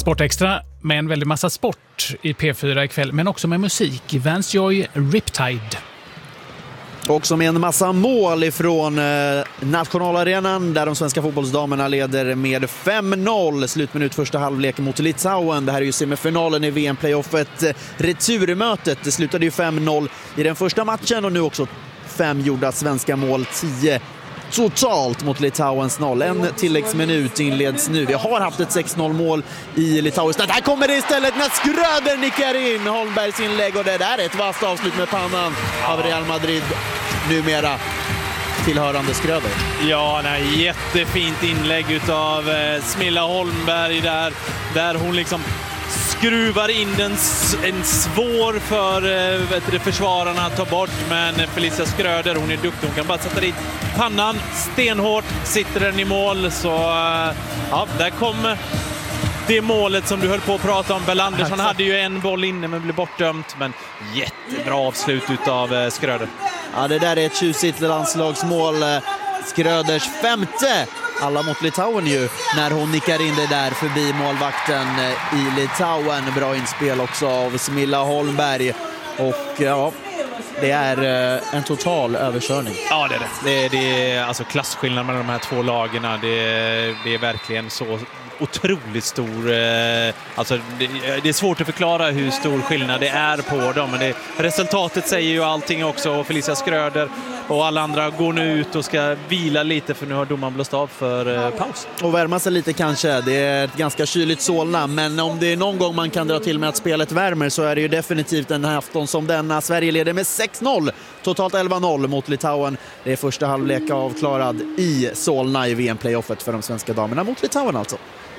Sport Extra med en väldigt massa sport i P4 ikväll, men också med musik. Vance Joy, Riptide. Också med en massa mål ifrån nationalarenan där de svenska fotbollsdamerna leder med 5-0. Slutminut första halvlek mot Litauen. Det här är ju semifinalen i VM-playoffet. Returmötet, det slutade ju 5-0 i den första matchen och nu också 5 gjorda svenska mål, 10 totalt mot Litauens 0. En tilläggsminut inleds nu. Vi har haft ett 6-0-mål i Litauens. Där kommer det istället när Skröder nickar in Holmbergs inlägg och det där är ett vasst avslut med pannan av Real Madrid numera tillhörande Skröder. Ja, nej, jättefint inlägg utav Smilla Holmberg där hon liksom skruvar in en svår för försvararna att ta bort, men Felicia Skröder, hon är duktig, hon kan bara sätta dit pannan stenhårt, sitter den i mål, så ja, där kommer det målet som du höll på att prata om. Bell Andersson hade ju en boll inne men blev bortdömt, men jättebra avslut utav Skröder. Ja, det där är ett tjusigt landslagsmål. Skröders 5:e alla mot Litauen ju, när hon nickar in det där förbi målvakten i Litauen. Bra inspel också av Smilla Holmberg. Och ja, det är en total överkörning. Ja, det är det. Det är alltså klassskillnad mellan de här två lagen. Det är verkligen så otroligt stor. Alltså det är svårt att förklara hur stor skillnad det är på dem, men resultatet säger ju allting också. Och Felicia Skröder och alla andra går nu ut och ska vila lite, för nu har domaren blåst av för paus. Och värma sig lite kanske. Det är ett ganska kyligt Solna, men om det är någon gång man kan dra till med att spelet värmer så är det ju definitivt en afton som denna. Sverige leder med 6-0, totalt 11-0 mot Litauen. Det är första halvlek avklarad i Solna i VM-playoffet för de svenska damerna mot Litauen alltså.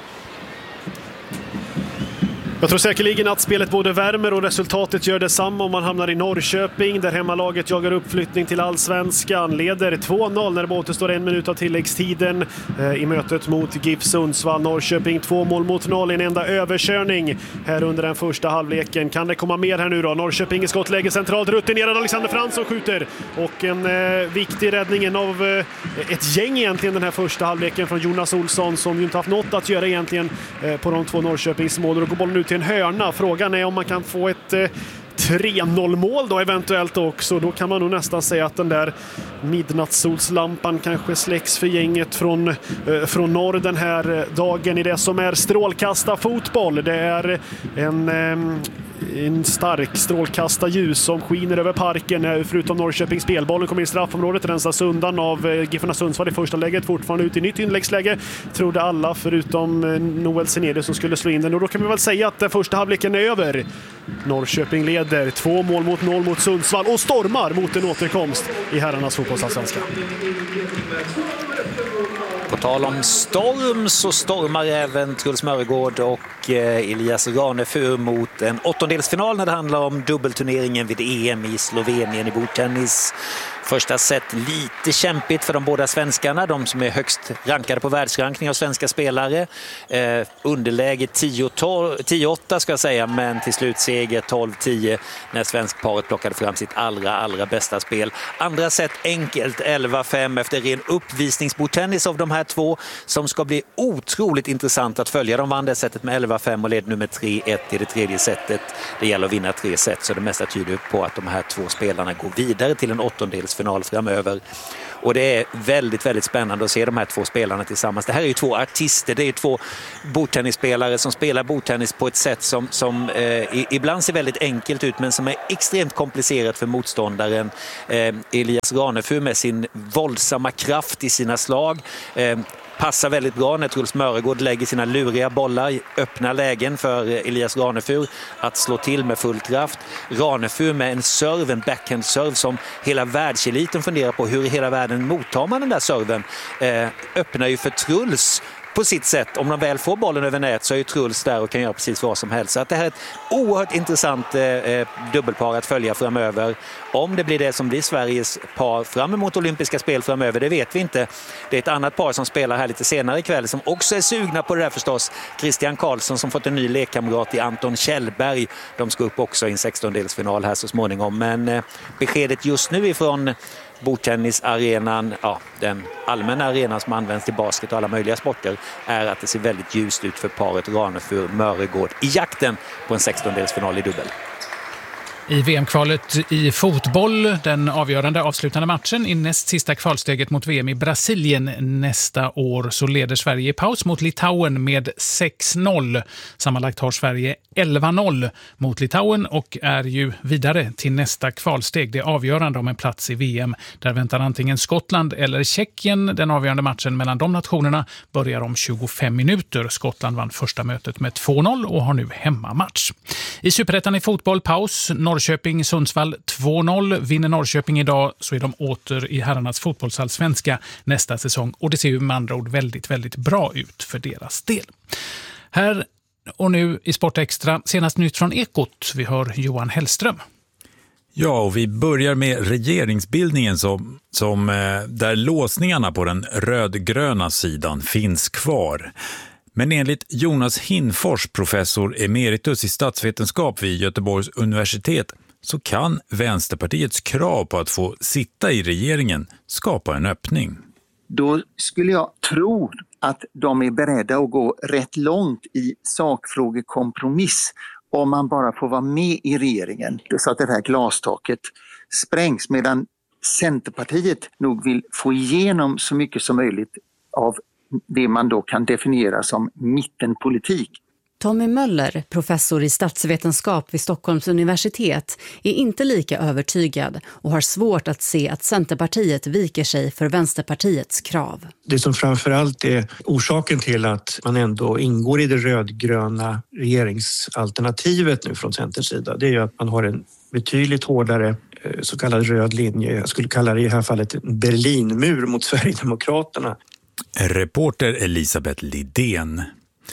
Jag tror säkerligen att spelet både värmer och resultatet gör detsamma om man hamnar i Norrköping, där hemmalaget jagar uppflyttning till Allsvenskan. Leder 2-0 när det återstår 1 minut av tilläggstiden i mötet mot GIF Sundsvall. Norrköping 2 mål mot 0, en enda överkörning här under den första halvleken. Kan det komma mer här nu då? Norrköping i skottläge centralt, rutinerad Alexander Fransson skjuter. Och en viktig räddning av ett gäng egentligen den här första halvleken från Jonas Olsson, som ju inte haft något att göra egentligen på de 2 Norrköpingsmål. Och går bollen ut till en hörna. Frågan är om man kan få ett 3-0-mål då eventuellt också. Då kan man nog nästan säga att den där midnattssolslampan kanske släcks för gänget från norr den här dagen i det som är strålkastarfotboll. Det är en stark strålkastarljus som skiner över parken, förutom Norrköpings spelbollen kommer in i straffområdet, rensas undan av Giffarna Sundsvall i första läget, fortfarande ut i nytt inläggsläge, trodde alla förutom Noel Senede som skulle slå in den, och då kan vi väl säga att den första halvleken är över. Norrköping leder 2 mål mot 0 mot Sundsvall och stormar mot en återkomst i herrarnas fotbollsallsvenska. På tal om storm så stormar även Truls Mörgård och Elias Ranefur mot en åttondelsfinal när det handlar om dubbelturneringen vid EM i Slovenien i bordtennis. Första set lite kämpigt för de båda svenskarna, de som är högst rankade på världsrankning av svenska spelare. Underläge 10-8 ska jag säga, men till slut seger 12-10 när svenskparet plockade fram sitt allra bästa spel. Andra set enkelt 11-5 efter ren uppvisningsbordtennis av de här två, som ska bli otroligt intressant att följa. De vann det setet med 11-5 och led nu med 3-1 i det tredje setet. Det gäller att vinna 3 set, så det mesta tyder på att de här två spelarna går vidare till en åttondelsfinal framöver. Och det är väldigt spännande att se de här två spelarna tillsammans. Det här är ju 2 artister, det är ju 2 bordtennisspelare som spelar bordtennis på ett sätt som ibland ser väldigt enkelt ut, men som är extremt komplicerat för motståndaren. Elias Ranefur med sin våldsamma kraft i sina slag passar väldigt bra när Truls Mörgård lägger sina luriga bollar i öppna lägen för Elias Ranefur att slå till med full kraft. Ranefur med en serve, en backhand-serve som hela världseliten funderar på hur i hela världen mottar man den där serven. Öppnar ju för Truls på sitt sätt. Om de väl får bollen över nät så är ju Truls där och kan göra precis vad som helst. Så att det här är ett oerhört intressant dubbelpar att följa framöver. Om det blir det som blir Sveriges par fram emot olympiska spel framöver, det vet vi inte. Det är ett annat par som spelar här lite senare ikväll som också är sugna på det där förstås. Christian Karlsson som fått en ny lekkamrat i Anton Kjellberg. De ska upp också i en 16-delsfinal här så småningom. Men beskedet just nu ifrån bordtennisarenan, den allmänna arenan som används till basket och alla möjliga sporter, är att det ser väldigt ljust ut för paret Ranefur-Mörregård i jakten på en 16-delsfinal i dubbel. I VM-kvalet i fotboll, den avgörande avslutande matchen i näst sista kvalsteget mot VM i Brasilien nästa år, så leder Sverige i paus mot Litauen med 6-0. Sammanlagt har Sverige 11-0 mot Litauen och är ju vidare till nästa kvalsteg. Det är avgörande om en plats i VM. Där väntar antingen Skottland eller Tjeckien. Den avgörande matchen mellan de nationerna börjar om 25 minuter. Skottland vann första mötet med 2-0 och har nu hemmamatch. I Superettan i fotboll paus. Norrköping-Sundsvall 2-0. Vinner Norrköping idag så är de åter i herrarnas fotbollsallsvenska nästa säsong. Och det ser ju med andra ord väldigt, väldigt bra ut för deras del. Här och nu i Sportextra, senast nytt från Ekot. Vi hör Johan Hellström. Ja, och vi börjar med regeringsbildningen där låsningarna på den rödgröna sidan finns kvar. Men enligt Jonas Hinfors, professor emeritus i statsvetenskap vid Göteborgs universitet, så kan Vänsterpartiets krav på att få sitta i regeringen skapa en öppning. Då skulle jag tro att de är beredda att gå rätt långt i sakfrågekompromiss om man bara får vara med i regeringen så att det här glastaket sprängs, medan Centerpartiet nog vill få igenom så mycket som möjligt av det man då kan definiera som mittenpolitik. Tommy Möller, professor i statsvetenskap vid Stockholms universitet, är inte lika övertygad och har svårt att se att Centerpartiet viker sig för Vänsterpartiets krav. Det som framförallt är orsaken till att man ändå ingår i det rödgröna regeringsalternativet nu från Centerns sida, det är ju att man har en betydligt hårdare så kallad röd linje. Jag skulle kalla det i det här fallet en Berlinmur mot Sverigedemokraterna. Reporter Elisabeth Lidén.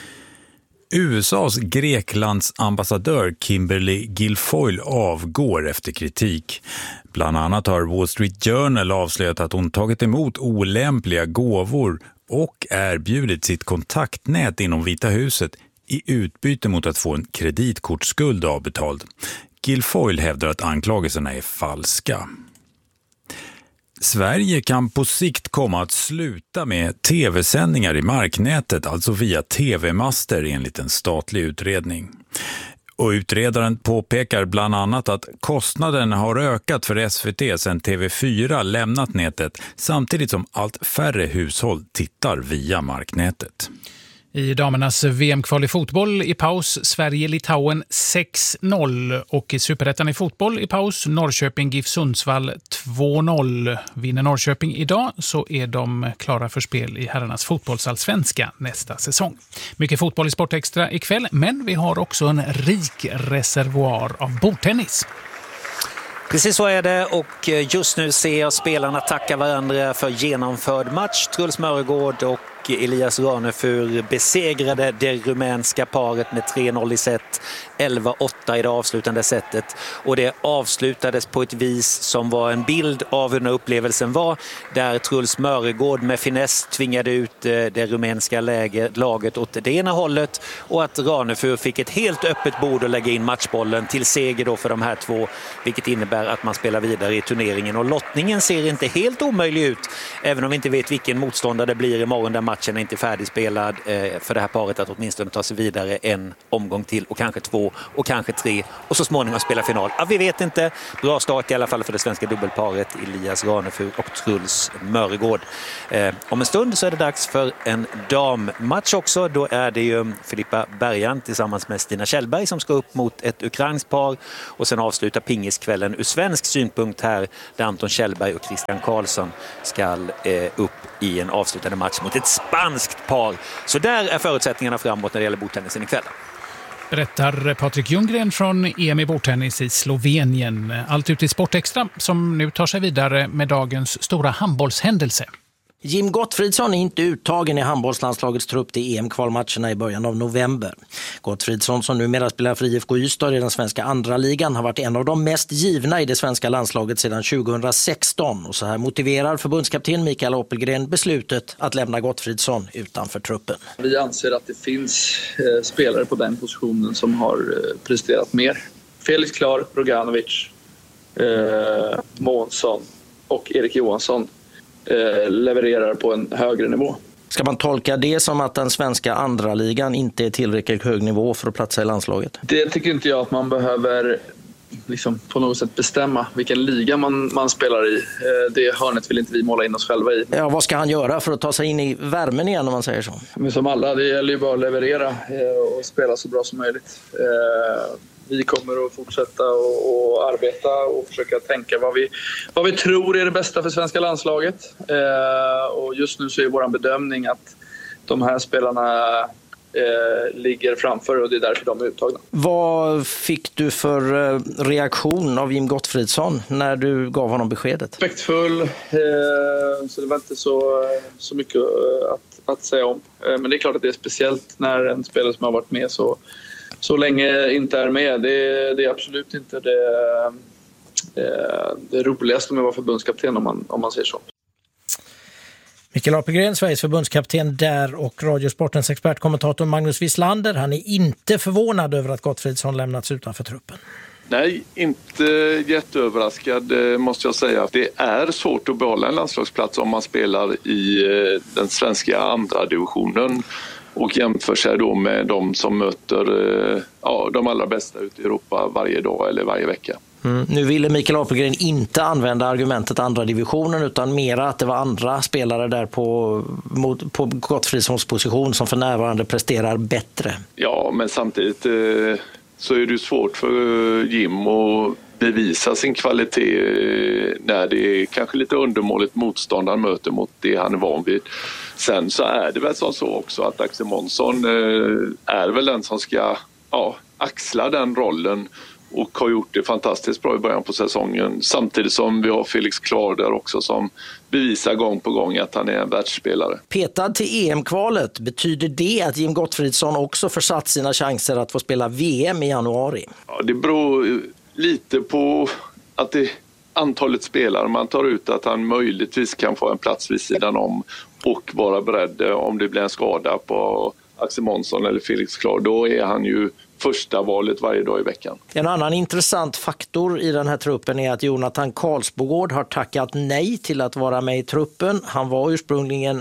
USAs Greklands ambassadör Kimberly Guilfoyle avgår efter kritik. Bland annat har Wall Street Journal avslöjat att hon tagit emot olämpliga gåvor och erbjudit sitt kontaktnät inom Vita huset i utbyte mot att få en kreditkortsskuld avbetald. Guilfoyle hävdar att anklagelserna är falska. Sverige kan på sikt komma att sluta med tv-sändningar i marknätet, alltså via tv-master enligt en statlig utredning. Och utredaren påpekar bland annat att kostnaden har ökat för SVT sedan TV4 lämnat nätet, samtidigt som allt färre hushåll tittar via marknätet. I damernas VM-kval i fotboll i paus Sverige-Litauen 6-0 och i Superettan i fotboll i paus Norrköping GIF Sundsvall 2-0. Vinner Norrköping idag så är de klara för spel i herrarnas fotbollsallsvenska nästa säsong. Mycket fotboll i Sportextra ikväll, men vi har också en rik reservoar av bordtennis. Precis så är det, och just nu ser jag spelarna tacka varandra för genomförd match. Truls Mörregård och Elias Ranefur besegrade det rumänska paret med 3-0 i set, 11-8 i det avslutande setet, och det avslutades på ett vis som var en bild av hur den upplevelsen var, där Truls Mörregård med finess tvingade ut det rumänska laget åt det ena hållet, och att Ranefur fick ett helt öppet bord att lägga in matchbollen till seger då för de här två, vilket innebär att man spelar vidare i turneringen, och lottningen ser inte helt omöjlig ut, även om vi inte vet vilken motståndare det blir imorgon, där matchen är inte färdigspelad för det här paret att åtminstone ta sig vidare en omgång till, och kanske 2 och kanske 3, och så småningom spela final. Ja, vi vet inte. Bra start i alla fall för det svenska dubbelparet Elias Ranefur och Truls Mörregård. Om en stund så är det dags för en dammatch också. Då är det ju Filippa Bergan tillsammans med Stina Kjellberg som ska upp mot ett ukrainskt par, och sen avsluta pingiskvällen ur svensk synpunkt här, där Anton Kjellberg och Christian Karlsson ska upp i en avslutande match mot ett spanskt par. Så där är förutsättningarna framåt när det gäller bordtennisen ikväll. Berättar Patrik Ljunggren från EM i bordtennis i Slovenien. Allt ut i Sportextra som nu tar sig vidare med dagens stora handbollshändelse. Jim Gottfridsson är inte uttagen i handbollslandslagets trupp till EM-kvalmatcherna i början av november. Gottfridsson, som numera spelar för IFK Ystad i den svenska andra ligan, har varit en av de mest givna i det svenska landslaget sedan 2016. Och så här motiverar förbundskapten Mikael Oppelgren beslutet att lämna Gottfridsson utanför truppen. Vi anser att det finns spelare på den positionen som har presterat mer. Felix Klar, Roganovic, Månsson, och Erik Johansson levererar på en högre nivå. Ska man tolka det som att den svenska andra ligan inte är tillräckligt hög nivå för att platsa i landslaget? Det tycker inte jag att man behöver liksom på något sätt bestämma vilken liga man spelar i. Det hörnet vill inte vi måla in oss själva i. Ja, vad ska han göra för att ta sig in i värmen igen om man säger så? Men som alla, det gäller ju bara att leverera och spela så bra som möjligt. Vi kommer att fortsätta och arbeta och försöka tänka vad vi tror är det bästa för svenska landslaget. Och just nu så är vår bedömning att de här spelarna ligger framför och det är därför de är uttagna. Vad fick du för reaktion av Jim Gottfridsson när du gav honom beskedet? Respektfull, så det var inte så mycket att säga om. Men det är klart att det är speciellt när en spelare som har varit med så länge inte är med. Det är absolut inte det roligaste med att vara förbundskapten om man säger så. Mikael Apelgren, Sveriges förbundskapten där, och Radiosportens expertkommentator Magnus Wislander. Han är inte förvånad över att Gottfridsson lämnats utanför truppen. Nej, inte jätteöverraskad måste jag säga. Det är svårt att behålla en landslagsplats om man spelar i den svenska andra divisionen och jämför sig då med de som möter de allra bästa ute i Europa varje dag eller varje vecka. Nu ville Mikael Apelgren inte använda argumentet andra divisionen utan mera att det var andra spelare där på Gottfridssons position som för närvarande presterar bättre. Ja, men samtidigt så är det svårt för Jim att bevisa sin kvalitet när det är kanske lite undermåligt motstånd han möter mot det han är van vid. Sen så är det väl så också att Axel Månsson är väl den som ska axla den rollen och har gjort det fantastiskt bra i början på säsongen. Samtidigt som vi har Felix Klar där också som bevisar gång på gång att han är en världsspelare. Petad till EM-kvalet, betyder det att Jim Gottfridsson också försatt sina chanser att få spela VM i januari? Ja, det beror lite på att antalet spelare man tar ut, att han möjligtvis kan få en plats vid sidan om och vara beredd om det blir en skada på Axel Månsson eller Felix Klar. Då är han ju första valet varje dag i veckan. En annan intressant faktor i den här truppen är att Jonathan Karlsbogård har tackat nej till att vara med i truppen. Han var ursprungligen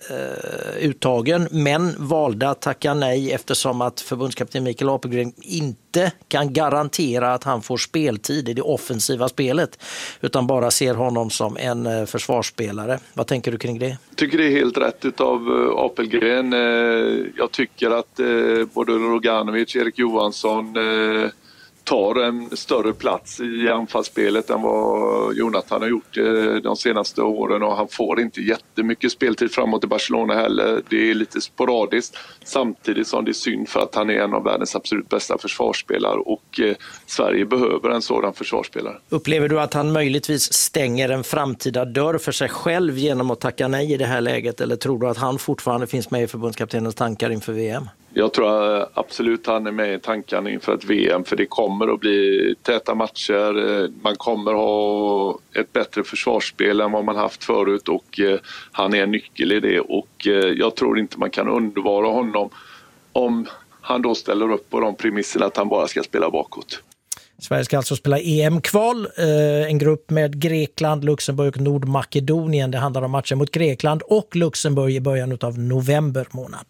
uttagen men valde att tacka nej eftersom att förbundskapten Mikael Apelgren inte kan garantera att han får speltid i det offensiva spelet utan bara ser honom som en försvarsspelare. Vad tänker du kring det? Jag tycker det är helt rätt utav Apelgren. Jag tycker att både Roganovic och Erik Johansson tar en större plats i anfallsspelet än vad Jonathan har gjort de senaste åren, och han får inte jättemycket speltid framåt i Barcelona heller. Det är lite sporadiskt samtidigt som det är synd för att han är en av världens absolut bästa försvarsspelare och Sverige behöver en sådan försvarsspelare. Upplever du att han möjligtvis stänger en framtida dörr för sig själv genom att tacka nej i det här läget, eller tror du att han fortfarande finns med i förbundskaptenens tankar inför VM? Jag tror absolut han är med i tankarna inför ett VM, för det kommer att bli täta matcher. Man kommer ha ett bättre försvarsspel än vad man haft förut och han är en nyckel i det, och jag tror inte man kan undvara honom om han då ställer upp på de premisserna att han bara ska spela bakåt. Sverige ska alltså spela EM-kval, en grupp med Grekland, Luxemburg och Nordmakedonien. Det handlar om matcher mot Grekland och Luxemburg i början av november månad.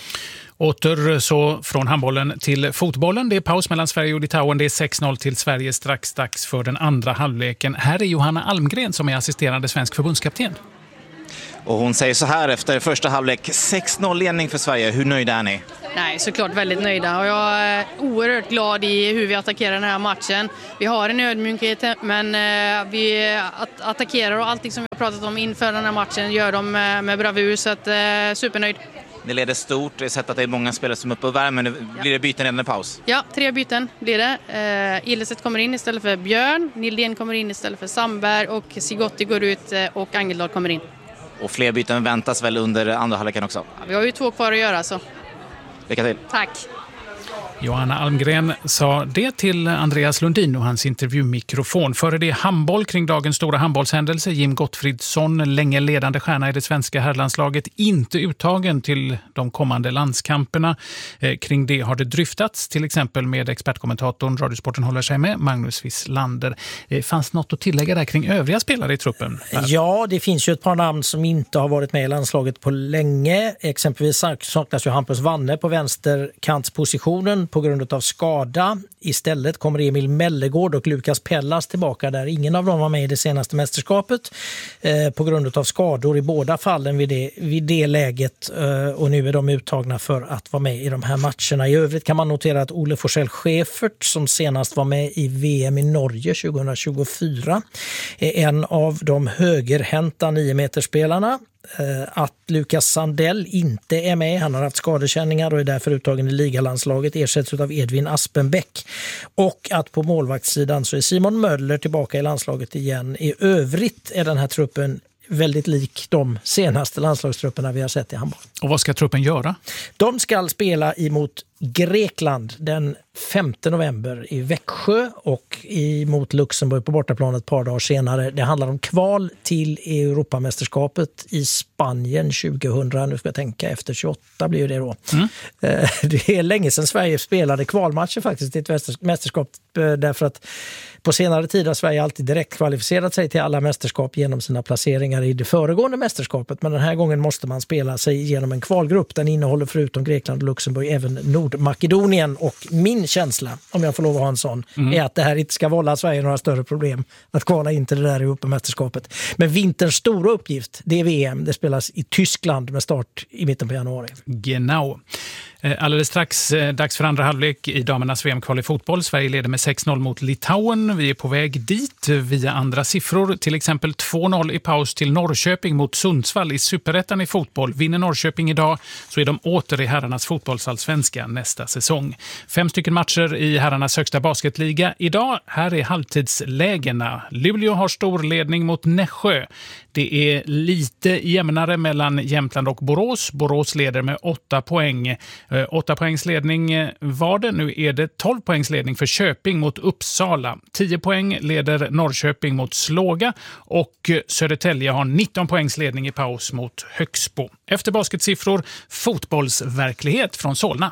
Åter så från handbollen till fotbollen. Det är paus mellan Sverige och Litauen. Det är 6-0 till Sverige, strax dags för den andra halvleken. Här är Johanna Almgren som är assisterande svensk förbundskapten. Och hon säger så här efter första halvlek: 6-0 ledning för Sverige. Hur nöjda är ni? Nej, såklart väldigt nöjda. Och jag är oerhört glad i hur vi attackerar den här matchen. Vi har en ödmjukhet, men vi attackerar, och allting som vi har pratat om inför den här matchen gör de med bravur, så att supernöjd. Ni leder stort. Jag har sett att det är många spelare som är uppe och värmer. Nu blir det byten redan i paus? Ja, 3 byten blir det. Ildeset kommer in istället för Björn. Nildén kommer in istället för Sandberg. Och Sigotti går ut och Angeldal kommer in. Och fler byten väntas väl under andra halvleken också? Ja, vi har ju 2 kvar att göra så. Lycka till. Tack. Johanna Almgren sa det till Andreas Lundin och hans intervjumikrofon. Före det handboll kring dagens stora handbollshändelse. Jim Gottfridsson, länge ledande stjärna i det svenska herrlandslaget, inte uttagen till de kommande landskamperna. Kring det har det dryftats, till exempel med expertkommentatorn Radiosporten håller sig med, Magnus Wisslander. Fanns något att tillägga där kring övriga spelare i truppen? Ja, det finns ju ett par namn som inte har varit med i landslaget på länge. Exempelvis saknas ju Hampus Wanne på vänsterkantspositionen på grund av skada. Istället kommer Emil Mellegård och Lukas Pellas tillbaka där. Ingen av dem var med i det senaste mästerskapet på grund av skador i båda fallen vid det läget. Och nu är de uttagna för att vara med i de här matcherna. I övrigt kan man notera att Ole Forsell-Schäfert, som senast var med i VM i Norge 2024, är en av de högerhänta 9-meterspelarna. Att Lukas Sandell inte är med, han har haft skadekänningar och är därför uttagen i ligalandslaget, ersätts av Edvin Aspenbäck. Och att på målvaktssidan så är Simon Möller tillbaka i landslaget igen. I övrigt är den här truppen väldigt lik de senaste landslagstrupperna vi har sett i handboll. Och vad ska truppen göra? De ska spela emot Grekland den 5 november i Växjö och emot Luxemburg på bortaplan ett par dagar senare. Det handlar om kval till Europamästerskapet i Spanien 2000. Nu ska jag tänka, efter 28 blir det då. Det är länge sedan Sverige spelade kvalmatcher faktiskt i ett mästerskap, därför att på senare tid har Sverige alltid direkt kvalificerat sig till alla mästerskap genom sina placeringar i det föregående mästerskapet. Men den här gången måste man spela sig genom en kvalgrupp. Den innehåller förutom Grekland och Luxemburg även Nordmakedonien. Och min känsla, om jag får lov att ha en sån, är att det här inte ska vålla Sverige några större problem att kvala in till det där Europamästerskapet. Men vinterns stora uppgift, det är VM. Det spelas i Tyskland med start i mitten på januari. Genau. Alldeles strax dags för andra halvlek i damernas VM-kval i fotboll. Sverige leder med 6-0 mot Litauen. Vi är på väg dit via andra siffror. Till exempel 2-0 i paus till Norrköping mot Sundsvall i Superettan i fotboll. Vinner Norrköping idag så är de åter i herrarnas fotbollsallsvenska nästa säsong. 5 stycken matcher i herrarnas högsta basketliga idag. Här är halvtidslägena. Luleå har stor ledning mot Nässjö. Det är lite jämnare mellan Jämtland och Borås. Borås leder med 8 poäng. 8 poängs ledning var det. Nu är det 12 poängs ledning för Köping mot Uppsala. 10 poäng leder Norrköping mot Slåga och Södertälje har 19 poängs ledning i paus mot Högsbo. Efter basketsiffror, fotbollsverklighet från Solna.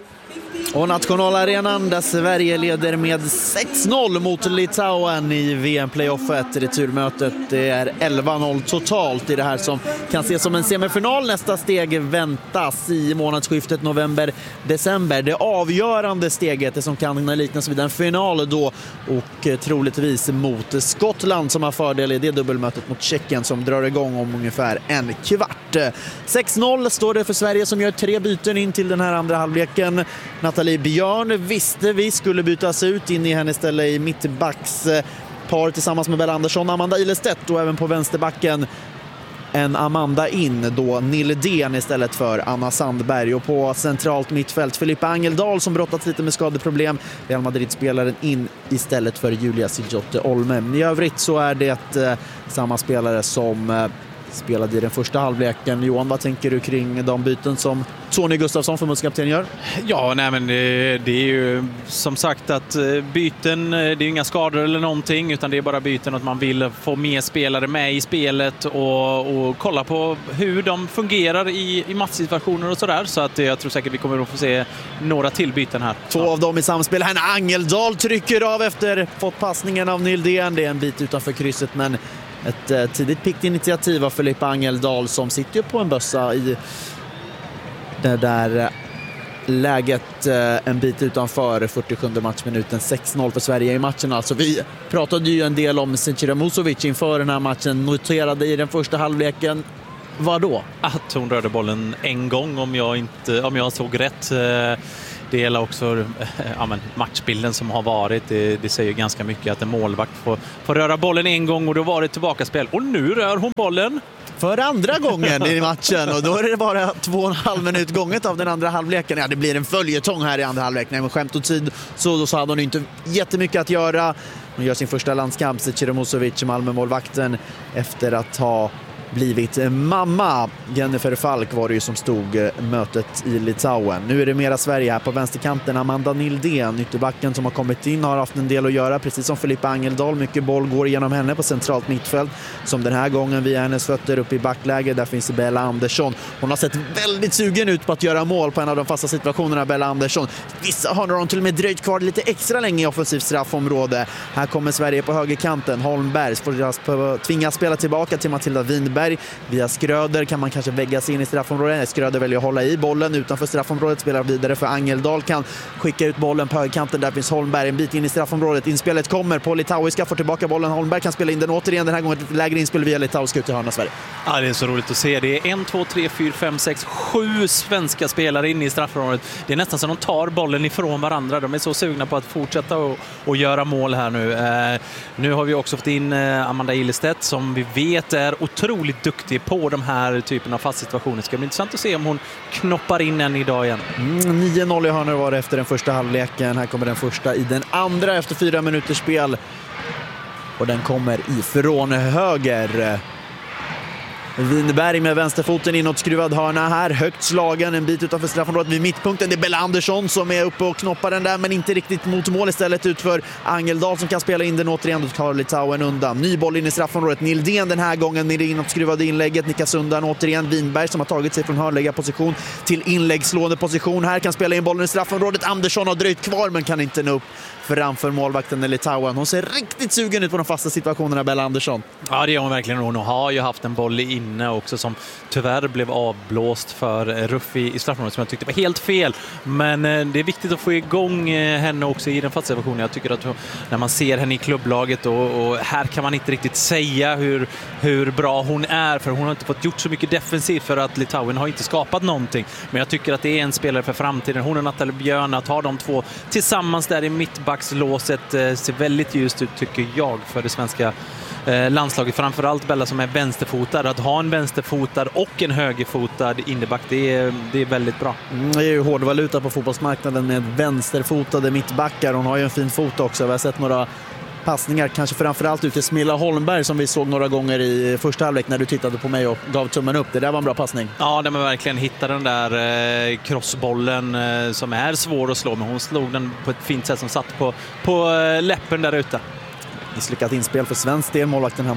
Och nationalarenan där Sverige leder med 6-0 mot Litauen i VM-playoffet. Returmötet det är 11-0 totalt i det här som kan ses som en semifinal. Nästa steg väntas i månadsskiftet november-december. Det avgörande steget, det som kan liknas vid en final då, och troligtvis mot Skottland som har fördel i det dubbelmötet mot Tjeckien som drar igång om ungefär en kvart. 6-0 står det för Sverige som gör 3 byten in till den här andra halvleken. Nathalie Björn visste vi skulle bytas ut, in i hennes ställe i mittbackspar tillsammans med Bella Andersson, Amanda Ilestedt, och även på vänsterbacken en Amanda in då Nildén istället för Anna Sandberg. Och på centralt mittfält Filippa Angeldal som brottats lite med skadeproblem. Real Madrid-spelaren in istället för Julia Siljotte Olme. I övrigt så är det samma spelare som spelade i den första halvleken. Johan, vad tänker du kring de byten som Tony Gustafsson, förbundskapten, gör? Ja, nej, men det är ju som sagt att byten, det är inga skador eller någonting, utan det är bara byten att man vill få mer spelare med i spelet och kolla på hur de fungerar i matchsituationer och sådär. Så att jag tror säkert vi kommer att få se några till byten här. 2 av dem i samspel. Här Angeldal trycker av efter fått passningen av Nildén. Det är en bit utanför krysset, men ett tidigt pikt initiativ av Filippa Angeldal som sitter på en bössa i det där läget en bit utanför 47 matchminuten. 6-0 för Sverige i matchen. Alltså, vi pratade ju en del om Zecira Musovic inför den här matchen. Noterade i den första halvleken vad då? Att hon rörde bollen en gång, om jag såg rätt. Det gäller också matchbilden som har varit. Det säger ganska mycket att en målvakt får röra bollen en gång och då var det tillbakaspel. Och nu rör hon bollen för andra gången i matchen, och då är det bara 2,5 minut gånget av den andra halvleken. Ja, det blir en följetong här i andra halvleken. Men skämt och tid så hade hon inte jättemycket att göra. Hon gör sin första landskamp, Zecira Musovic, Malmö-målvakten, efter att ha blivit mamma. Jennifer Falk var det ju som stod mötet i Litauen. Nu är det mera Sverige här på vänsterkanten. Amanda Nildén, ytterbacken som har kommit in, har haft en del att göra, precis som Filippa Angeldal. Mycket boll går igenom henne på centralt mittfält, som den här gången via hennes fötter upp i backläge. Där finns Bella Andersson. Hon har sett väldigt sugen ut på att göra mål på en av de fasta situationerna, Bella Andersson. Vissa har hon till och med dröjt kvar lite extra länge i offensivt straffområde. Här kommer Sverige på högerkanten. Holmberg får tvingas spela tillbaka till Matilda Winberg. Via Skröder kan man kanske vägga sig in i straffområdet. Skröder väljer att hålla i bollen utanför straffområdet, spelar vidare för Angeldal, kan skicka ut bollen på högerkanten. Där finns Holmberg en bit in i straffområdet. Inspelet kommer på litauiska, får tillbaka bollen. Holmberg kan spela in den återigen, den här gången ett lägre inspel via litauiska ut i hörna Sverige. Ja, det är så roligt att se. Det är 1, 2, 3, 4, 5, 6, 7 svenska spelare in i straffområdet. Det är nästan som de tar bollen ifrån varandra. De är så sugna på att fortsätta och göra mål här nu. Nu har vi också fått in Amanda Ilestedt, som vi vet är otroligt duktig på de här typen av fast situationer. Det ska bli intressant att se om hon knoppar in en idag igen. 9-0 i hörnor var det efter den första halvleken. Här kommer den första i den andra efter 4 minuters spel. Och den kommer ifrån höger. Winberg med vänsterfoten inåt skruvad hörna här. Högt slagen, en bit utanför straffområdet vid mittpunkten. Det är Bella Andersson som är uppe och knoppar den där, men inte riktigt mot mål, istället ut för Angeldal som kan spela in den återigen. Då tar Litauen undan. Ny boll in i straffområdet. Nildén den här gången med det inåt skruvade inlägget. Nickas undan återigen. Winberg som har tagit sig från hörnläggarposition till inläggsslående position. Här kan spela in bollen i straffområdet. Andersson har dröjt kvar men kan inte nå upp framför målvakten i Litauen. Hon ser riktigt sugen ut på de fasta situationerna, Bella Andersson. Ja, det är hon verkligen. Hon har ju haft en boll inne också som tyvärr blev avblåst för ruff i straffområdet, som jag tyckte var helt fel. Men det är viktigt att få igång henne också i den fasta situationen. Jag tycker att när man ser henne i klubblaget och här kan man inte riktigt säga hur bra hon är, för hon har inte fått gjort så mycket defensivt för att Litauen har inte skapat någonting. Men jag tycker att det är en spelare för framtiden. Hon och Nathalie Björn, att ha de två tillsammans där i mittbackslåset ser väldigt ljust ut, tycker jag, för det svenska landslaget. Framförallt Bella som är vänsterfotad. Att ha en vänsterfotad och en högerfotad inneback, det är väldigt bra. Det är ju hårdvaluta på fotbollsmarknaden med vänsterfotade mittbackar. Hon har ju en fin fot också. Vi har sett några passningar, kanske framförallt ut till Smilla Holmberg som vi såg några gånger i första halvlek när du tittade på mig och gav tummen upp. Det där var en bra passning. Ja, det var verkligen hitta den där crossbollen som är svår att slå, men hon slog den på ett fint sätt som satt på läppen där ute. Misslyckat inspel för svensk del.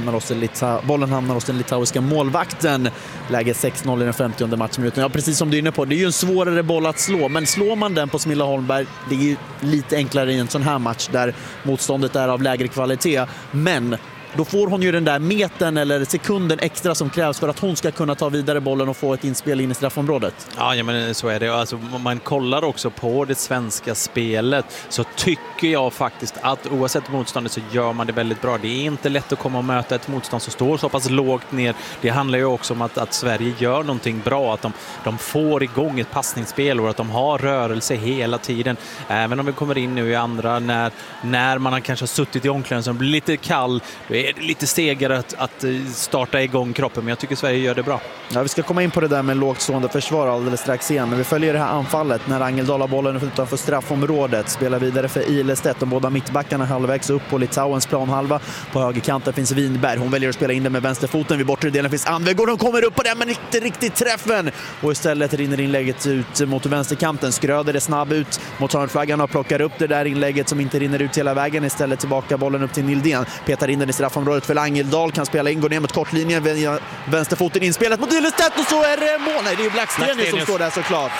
Bollen hamnar hos den litauiska målvakten. Läge 6-0 i den 50:e matchminuten. Ja, precis som du är inne på. Det är ju en svårare boll att slå. Men slår man den på Smilla Holmberg, det är ju lite enklare i en sån här match där motståndet är av lägre kvalitet. Men då får hon ju den där metern eller sekunden extra som krävs för att hon ska kunna ta vidare bollen och få ett inspel in i straffområdet. Ja, men så är det. Alltså, om man kollar också på det svenska spelet så tycker jag faktiskt att oavsett motståndet så gör man det väldigt bra. Det är inte lätt att komma och möta ett motstånd som står så pass lågt ner. Det handlar ju också om att Sverige gör någonting bra, att de får igång ett passningsspel och att de har rörelse hela tiden. Även om vi kommer in nu i andra när man har kanske suttit i omklädningen som blir lite kall, då är det lite stegare att starta igång kroppen, men jag tycker Sverige gör det bra. Ja, vi ska komma in på det där med lågt stående försvar alldeles strax igen, men vi följer det här anfallet när Angeldal har bollen utanför straffområdet, spelar vidare för Ilestedt. De båda mittbackarna halvvägs upp på Litauens planhalva. På högerkanten finns Winberg. Hon väljer att spela in den med vänsterfoten. Vid bortre delen finns Anvegård. Hon kommer upp på den men inte riktigt träffen. Och istället rinner inlägget ut mot vänsterkanten. Skröder är snabb ut mot hörnflaggan och plockar upp det där inlägget som inte rinner ut hela vägen. Istället tillbaka bollen upp till Nildén. Petar in den i straffområdet för Angeldal. Kan spela in, går ner mot kortlinjen. Vänsterfoten inspelat mot Ilestedt och så är det mål. Nej, det är ju Blackstenius som står där såklart.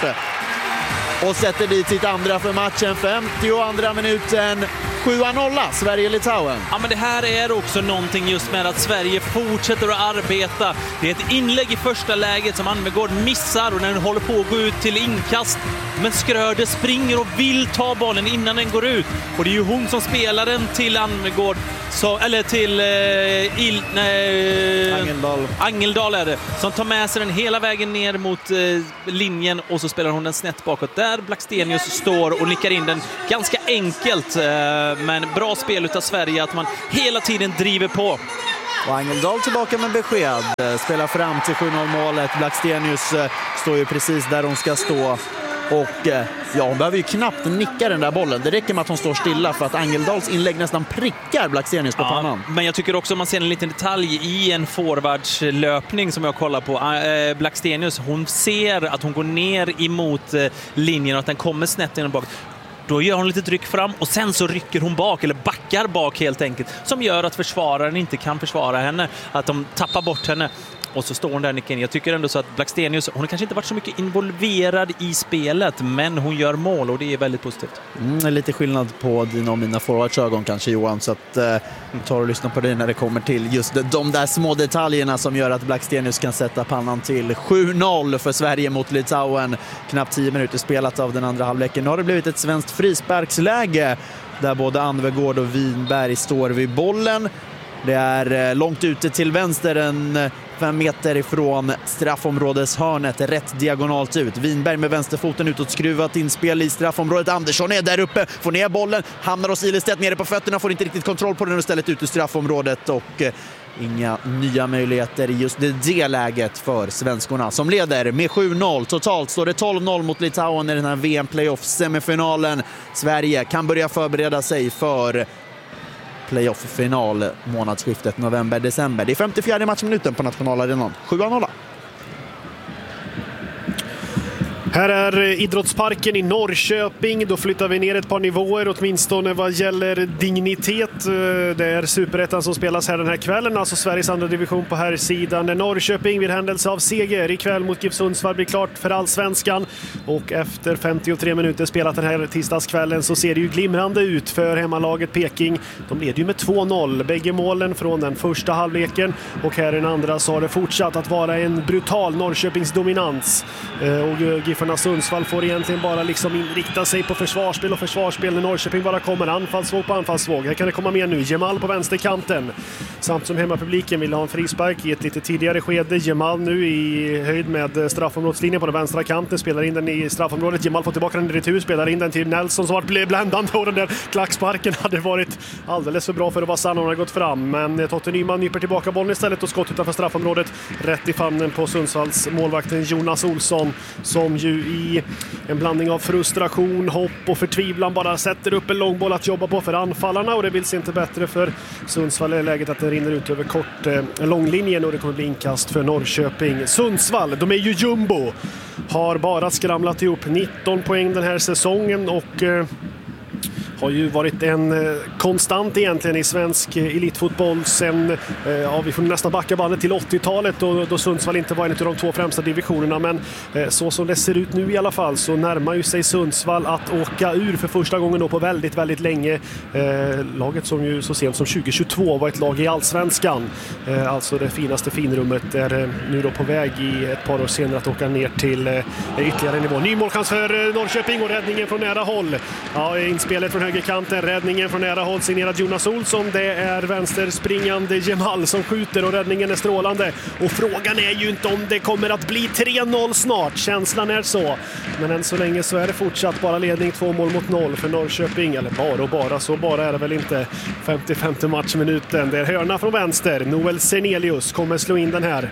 Och sätter dit sitt andra för matchen. 52:a minuten. 7-0, Sverige-Litauen. Ja, men det här är också någonting just med att Sverige fortsätter att arbeta. Det är ett inlägg i första läget som Anvegård missar och när den håller på att gå ut till inkast. Men Skröder springer och vill ta bollen innan den går ut. Och det är ju hon som spelar den till Anvegård. Eller till Angeldal är det. Som tar med sig den hela vägen ner mot linjen och så spelar hon den snett bakåt. Där Blackstenius står och nickar in den ganska enkelt. Men bra spel utav Sverige att man hela tiden driver på. Och Angeldal tillbaka med besked. Spelar fram till 7-0 målet. Blackstenius står ju precis där hon ska stå. Och Ja, hon behöver ju knappt nicka den där bollen. Det räcker med att hon står stilla för att Angeldals inlägg nästan prickar Blackstenius på pannan. Men jag tycker också man ser en liten detalj i en forwardslöpning som jag kollar på. Blackstenius, hon ser att hon går ner emot linjen och att den kommer snett in bak. Då gör hon lite tryck fram och sen så rycker hon bak eller backar bak helt enkelt. Som gör att försvararen inte kan försvara henne. Att de tappar bort henne. Och så står hon där nicken. Jag tycker ändå så att Blackstenius, hon har kanske inte varit så mycket involverad i spelet, men hon gör mål och det är väldigt positivt. Lite skillnad på dina och mina forwardsögon kanske, Johan, så att tar och lyssna på dig när det kommer till just de där små detaljerna som gör att Blackstenius kan sätta pannan till 7-0 för Sverige mot Litauen. Knappt 10 minuter spelat av den andra halvleken. Nu har det blivit ett svenskt frisparksläge där både Anvegård och Winberg står vid bollen. Det är långt ute till vänster, en 5 meter ifrån straffområdeshörnet, rätt diagonalt ut. Winberg med vänsterfoten utåt, skruvat inspel i straffområdet. Andersson är där uppe, får ner bollen, hamnar hos Ilestedt nere på fötterna, får inte riktigt kontroll på den och stället ut ur straffområdet. Och inga nya möjligheter i just det läget för svenskorna som leder med 7-0. Totalt står det 12-0 mot Litauen i den här VM-playoff-semifinalen. Sverige kan börja förbereda sig för playoff-final månadsskiftet november-december. Det är 54 matchminuten på nationalarenan. 7-0. Här är idrottsparken i Norrköping. Då flyttar vi ner ett par nivåer, åtminstone vad gäller dignitet. Det är Superettan som spelas här den här kvällen, alltså Sveriges andra division på här sidan. Norrköping vid händelse av seger ikväll mot GIF Sundsvall blir klart för allsvenskan. Och efter 53 minuter spelat den här tisdagskvällen så ser det ju glimrande ut för hemmalaget Peking. De leder ju med 2-0, bägge målen från den första halvleken. Och här den andra så har det fortsatt att vara en brutal Norrköpings dominans. Och GIFarna Sundsvall får egentligen bara liksom inrikta sig på försvarsspel när Norrköping bara kommer anfallsvåg på anfallsvåg. Här kan det komma med nu. Jamal på vänsterkanten. Samt som hemmapubliken vill ha en frispark i ett lite tidigare skede. Jamal nu i höjd med straffområdeslinjen på den vänstra kanten. Spelar in den i straffområdet. Jamal får tillbaka den i retur. Spelar in den till Nelson som blev bländande. Och den där klacksparken hade varit alldeles för bra för att vara sann. Hon har gått fram. Men Totte Nyman nyper tillbaka bollen istället och skott utanför straffområdet. Rätt i famnen på Sundsvalls målvakten Jonas Olsson. Som ju i en blandning av frustration, hopp och förtvivlan bara sätter upp en långboll att jobba på för anfallarna, och det vill se inte bättre för Sundsvall i läget att det rinner ut över långlinjen och det kommer bli inkast för Norrköping. Sundsvall, de är ju jumbo, har bara skramlat ihop 19 poäng den här säsongen och har ju varit en konstant egentligen i svensk elitfotboll sen, vi får nästan backa bandet till 80-talet då Sundsvall inte var en av de 2 främsta divisionerna, men så som det ser ut nu i alla fall så närmar ju sig Sundsvall att åka ur för första gången då på väldigt, väldigt länge. Laget som ju så sent som 2022 var ett lag i Allsvenskan, alltså det finaste finrummet, är nu då på väg i ett par år senare att åka ner till ytterligare nivå. Ny målchans för Norrköping och räddningen från nära håll. Ja, inspelet från högerkanten, räddningen från nära håll signerad Jonas Olsson. Det är vänsterspringande Jamal som skjuter och räddningen är strålande. Och frågan är ju inte om det kommer att bli 3-0 snart. Känslan är så. Men än så länge så är det fortsatt bara ledning 2-0 för Norrköping. Eller bara är det väl inte. 55 matchminuten. Det är hörna från vänster. Noel Sernelius kommer slå in den här.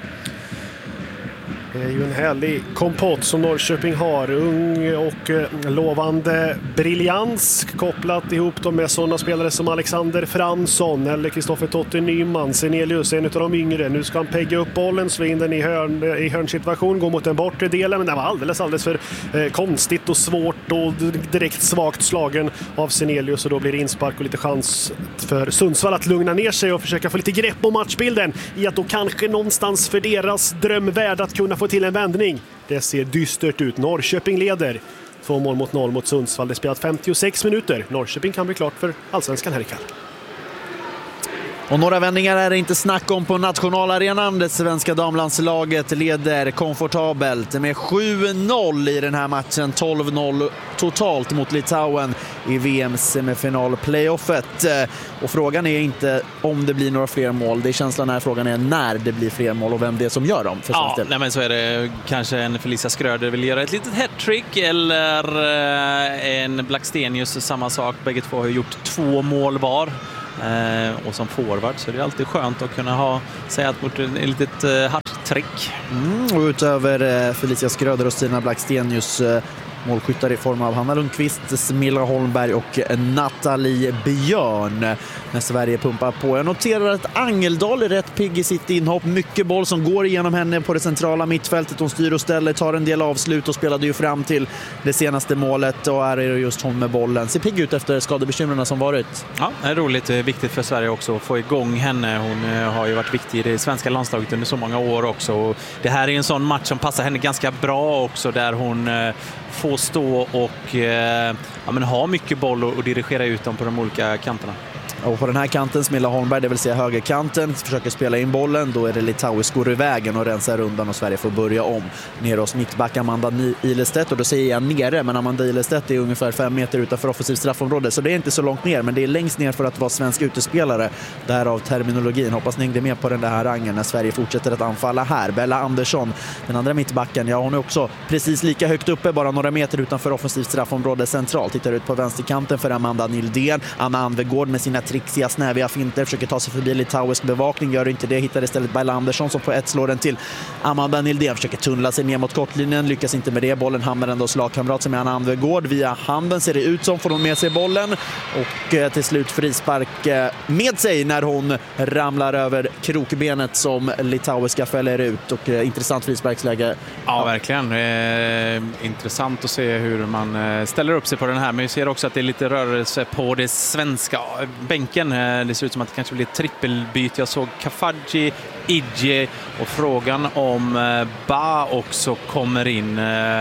Det är ju en härlig kompott som Norrköping har. Ung och lovande briljans kopplat ihop dem med sådana spelare som Alexander Fransson eller Kristoffer Totte Nyman. Sernelius är en av de yngre. Nu ska han pegga upp bollen, slå in den i hörnsituation, gå mot den bortre delen. Men det var alldeles för konstigt och svårt och direkt svagt slagen av Sernelius. Och då blir det inspark och lite chans för Sundsvall att lugna ner sig och försöka få lite grepp om matchbilden. I att då kanske någonstans för deras drömvärld att kunna få till en vändning. Det ser dystert ut. Norrköping leder 2-0 mot Sundsvall. Det spelat 56 minuter. Norrköping kan bli klart för allsvenskan här ikväll. Och några vändningar är det inte snack om på nationalarenan. Det svenska damlandslaget leder komfortabelt med 7-0 i den här matchen. 12-0 totalt mot Litauen i VM-semifinal-playoffet. Och frågan är inte om det blir några fler mål. Det är känslan här, frågan är när det blir fler mål och vem det är som gör dem. För nej, men så är det kanske en Felicia Skröder vill göra ett litet hattrick eller en Blackstenius, samma sak. Bägge två har gjort 2 mål var. Och som forward så är det alltid skönt att kunna säga att mot ett litet hattrick. Och utöver Felicia Skröder och Stina Blackstenius målskyttar i form av Hanna Lundqvist, Smilla Holmberg och Nathalie Björn när Sverige pumpar på. Jag noterar att Angeldal är rätt pigg i sitt inhopp. Mycket boll som går igenom henne på det centrala mittfältet. Hon styr och ställer, tar en del avslut och spelade ju fram till det senaste målet. Och här är det just hon med bollen. Ser pigg ut efter skadebekymren som varit. Ja, det är roligt. Viktigt för Sverige också att få igång henne. Hon har ju varit viktig i det svenska landslaget under så många år också. Och det här är en sån match som passar henne ganska bra också, där hon får stå och ha mycket boll och dirigera ut dem på de olika kanterna. Och på den här kanten, Smilla Holmberg, det vill säga högerkanten, försöker spela in bollen. Då är det Litauen går i vägen och rensar undan och Sverige får börja om. Nere hos mittback Amanda Ilestedt, och då säger jag nere, men Amanda Ilestedt är ungefär 5 meter utanför offensivt straffområde, så det är inte så långt ner, men det är längst ner för att vara svensk utespelare. Därav terminologin. Hoppas ni hängde med på den här rangen när Sverige fortsätter att anfalla här. Bella Andersson, den andra mittbacken, ja, hon är också precis lika högt uppe, bara några meter utanför offensivt straffområde centralt. Tittar ut på vänsterkanten för Amanda Nildén. Anna Anvegård med sina trixiga, snäviga finter försöker ta sig förbi litauisk bevakning, gör inte det, hittar istället Bella Andersson som på ett slår den till Amanda Nildén, försöker tunnla sig ner mot kortlinjen, lyckas inte med det, bollen hamnar ändå slagkamrat som är Anna Anvegård, via handen ser det ut som, får hon med sig bollen och till slut frispark med sig när hon ramlar över krokbenet som litauiska fäller ut, och intressant frisparksläge. Ja, verkligen. Intressant att se hur man ställer upp sig på den här, men vi ser också att det är lite rörelse på det svenska bänken. Det ser ut som att det kanske blir ett trippelbyte. Jag såg Kafaji, Idje och frågan om Ba också kommer in.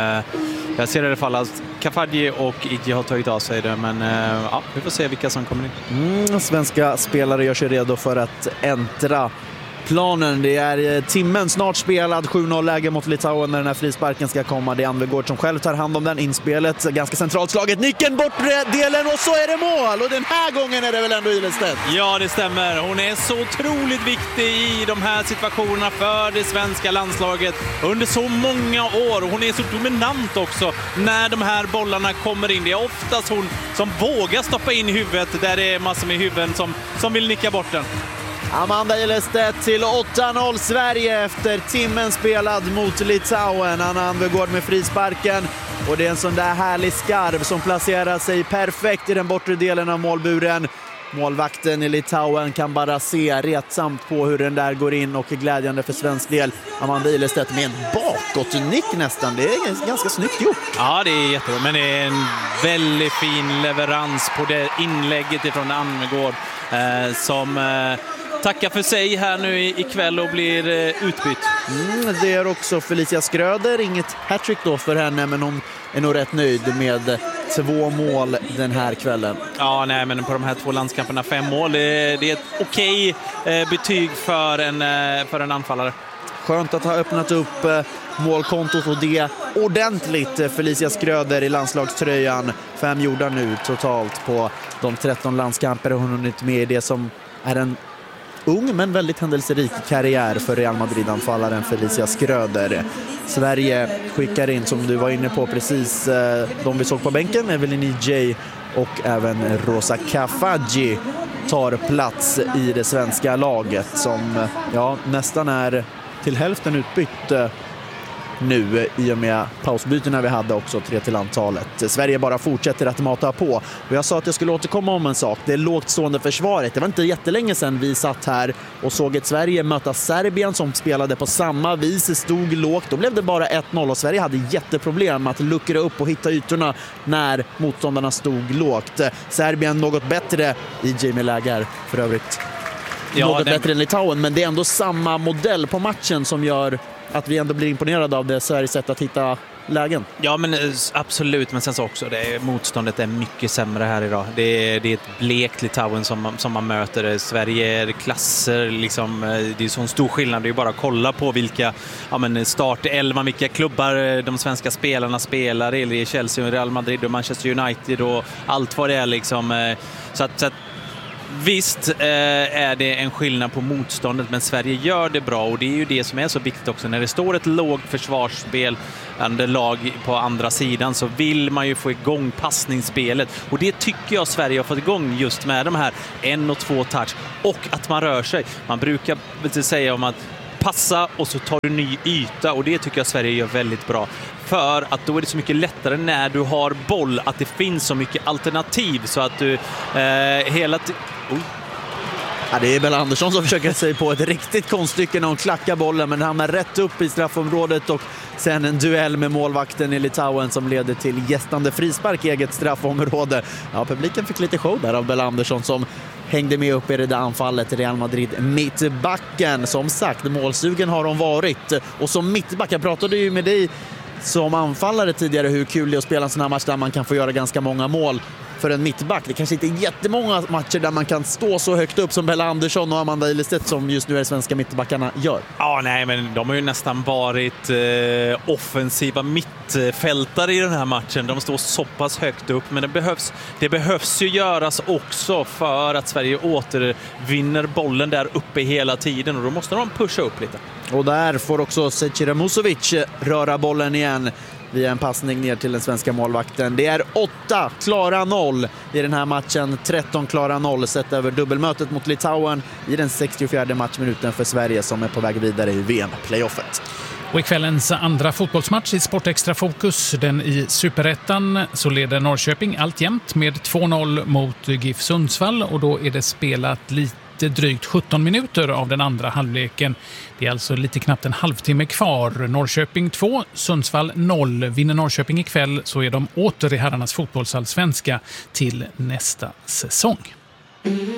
Jag ser i alla fall att Kafaji och Idje har tagit av sig det, men ja, vi får se vilka som kommer in. Svenska spelare gör sig redo för att äntra planen. Det är timmen snart spelad, 7-0 läge mot Litauen när den här frisparken ska komma. Det är Anvegård som själv tar hand om den. Inspelet, ganska centralt slaget, nicken bortre delen och så är det mål! Och den här gången är det väl ändå Ilestedt? Ja, det stämmer. Hon är så otroligt viktig i de här situationerna för det svenska landslaget under så många år. Hon är så dominant också när de här bollarna kommer in. Det är oftast hon som vågar stoppa in huvudet där det är massor med huvuden som vill nicka bort den. Amanda Ilestedt till 8-0 Sverige efter timmen spelad mot Litauen. Anna Anvegård med frisparken, och det är en sån där härlig skarv som placerar sig perfekt i den bortre delen av målburen. Målvakten i Litauen kan bara se retsamt på hur den där går in, och glädjande för svensk del Amanda Ilestedt med en bakåtnick nästan. Det är ganska snyggt gjort. Ja, det är jättebra, men det är en väldigt fin leverans på det inlägget ifrån Anvegård som tackar för sig här nu ikväll och blir utbytt. Det är också Felicia Skröder. Inget hattrick då för henne, men hon är nog rätt nöjd med 2 mål den här kvällen. Ja, nej, men på de här 2 landskamperna 5 mål. Det är ett okej betyg för en anfallare. Skönt att ha öppnat upp målkontot, och det ordentligt. Felicia Skröder i landslagströjan. 5 gjorda nu totalt på de 13 landskamper hon har hunnit med i det som är en ung men väldigt händelserik karriär för Real Madrid-anfallaren Felicia Skröder. Sverige skickar in, som du var inne på precis, de vi såg på bänken, Evelyn Idje och även Rosa Kafaji tar plats i det svenska laget som nästan är till hälften utbytt nu i och med pausbytena vi hade också, 3 till antalet. Sverige bara fortsätter att mata på. Och jag sa att jag skulle återkomma om en sak. Det är lågt stående försvaret. Det var inte jättelänge sedan vi satt här och såg ett Sverige möta Serbien som spelade på samma vis, stod lågt. Då blev det bara 1-0 och Sverige hade jätteproblem att luckra upp och hitta ytorna när motståndarna stod lågt. Serbien något bättre i Jamie-läger för övrigt. Något bättre än Litauen, men det är ändå samma modell på matchen som gör att vi ändå blir imponerade av det Sveriges sätt att hitta lägen. Ja, men absolut, men sen så också motståndet är mycket sämre här idag. Det är ett blekt Litauen som man möter. Sverige är klasser liksom, det är sån stor skillnad. Det är bara att kolla på vilka startelvan, vilka klubbar de svenska spelarna spelar i Chelsea, Real Madrid och Manchester United och allt vad det är liksom. Så att visst är det en skillnad på motståndet, men Sverige gör det bra, och det är ju det som är så viktigt också. När det står ett lågt försvarsspel under lag på andra sidan så vill man ju få igång passningsspelet, och det tycker jag Sverige har fått igång just med de här 1 och 2 touch och att man rör sig. Man brukar säga om att passa och så tar du ny yta, och det tycker jag Sverige gör väldigt bra. För att då är det så mycket lättare när du har boll, att det finns så mycket alternativ så att du hela tiden... Ja, det är Bella Andersson som försöker sig på ett riktigt konststycke när hon klackar bollen, men hamnar rätt upp i straffområdet, och sen en duell med målvakten i Litauen som leder till gästande frispark i eget straffområde. Ja, publiken fick lite show där av Bella Andersson som hängde med upp i det där anfallet. Real Madrid mittbacken. Som sagt, målsugen har hon varit, och som mittback, jag pratade ju med dig som anfallare tidigare hur kul det är att spela en sån här match där man kan få göra ganska många mål för en mittback. Det kanske inte är jättemånga matcher där man kan stå så högt upp som Bella Andersson och Amanda Ilestedt som just nu är svenska mittbackarna gör. Ja, nej, men de har ju nästan varit offensiva mittfältare i den här matchen. De står så pass högt upp, men det behövs ju göras också för att Sverige återvinner bollen där uppe hela tiden, och då måste de pusha upp lite. Och där får också Zecira Musovic röra bollen igen via en passning ner till den svenska målvakten. Det är 8 klara 0 i den här matchen, 13 klara 0 sett över dubbelmötet mot Litauen i den 64:e matchminuten för Sverige som är på väg vidare i VM-playoffet. Och i kvällens andra fotbollsmatch i Sportextra Fokus, den i Superettan, så leder Norrköping alltjämt med 2-0 mot GIF Sundsvall, och då är det spelat lite drygt 17 minuter av den andra halvleken. Det är alltså lite knappt en halvtimme kvar. Norrköping 2, Sundsvall 0. Vinner Norrköping ikväll så är de åter i herrarnas fotbollsallsvenska till nästa säsong.